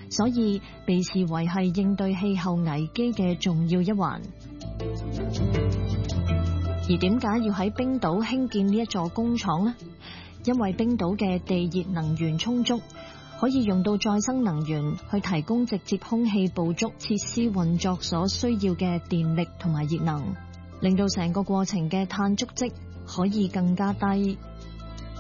所以被視為係應對氣候危機嘅重要一環。而點解要喺冰島興建呢一座工廠呢？因為冰島嘅地熱能源充足，可以用到再生能源去提供直接空氣捕捉設施運作所需要嘅電力同埋熱能，令到成個過程嘅碳足跡可以更加低。